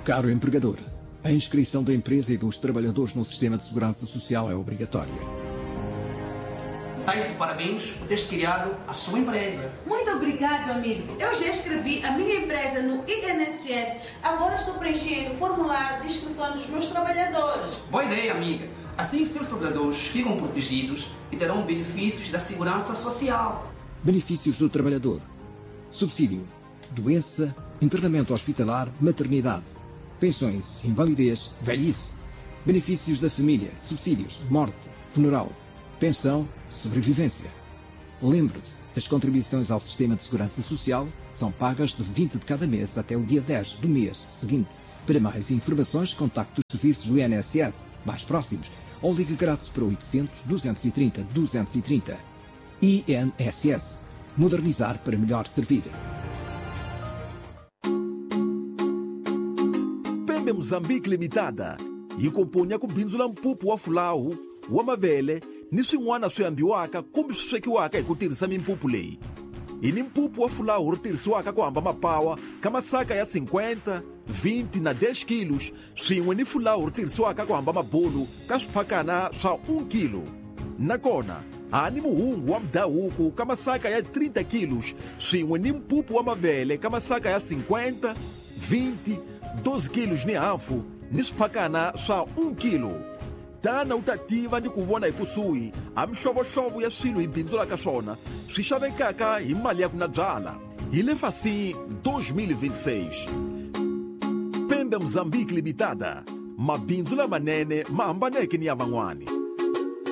Caro empregador, a inscrição da empresa e dos trabalhadores no Sistema de Segurança Social é obrigatória. Estás de parabéns por teres criado a sua empresa. Muito obrigado, amigo. Eu já escrevi a minha empresa no INSS. Agora estou preenchendo o formulário de inscrição dos meus trabalhadores. Boa ideia, amiga. Assim, seus trabalhadores ficam protegidos e terão benefícios da segurança social. Benefícios do trabalhador: subsídio, doença, internamento hospitalar, maternidade, pensões, invalidez, velhice, benefícios da família, subsídios, morte, funeral, pensão, sobrevivência. Lembre-se, as contribuições ao Sistema de Segurança Social são pagas de 20 de cada mês até o dia 10 do mês seguinte. Para mais informações, contacte os serviços do INSS mais próximos ou ligue grátis para 800 230 230. INSS. Modernizar para melhor servir. Pembe Moçambique Limitada yi komponya ku bindzu la mpupu wa fulawu wa mavele ni swin'wana swi ambiwaka kumbe swi swekiwaka hi ku tirhisa mimpupu leyi. I ni mpupu wa fulawu ri tirhisiwaka ku hamba mapawa ka masaka ya 50, 20 na 10 kilos swin'we ni fulawu ri tirhisiwaka ku hamba mabulu ka swiphakana swa 1 kilo. Nakona ani muhungu wa mdahuku ka masaka ya 30 kilos swin'we ni mpupu wa mavele ka masaka ya 50, 20, 12 kilos ni hafu ni swiphakana swa 1 kilo. Tana u ta tiva ni ku vona hi kusuhi a mihlovohlovo ya swilo hi bindzulaka swona swi xavekaka hi mali ya ku na byala. Hi le Facim 2026. Pembe Moçambique Limitada. Mabindzu lamanene ma hambaneke ni ya van'wani.